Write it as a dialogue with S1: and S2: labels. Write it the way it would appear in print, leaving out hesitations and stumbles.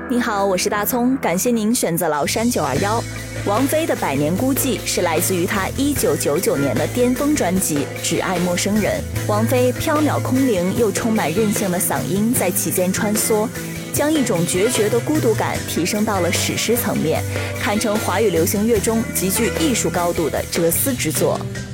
S1: 你好，我是大葱，感谢您选择崂山921。王菲的百年孤寂是来自于她1999年的巅峰专辑《只爱陌生人》。王菲飘渺空灵又充满韧性的嗓音在其间穿梭，将一种决绝的孤独感提升到了史诗层面，堪称华语流行乐中极具艺术高度的哲思之作。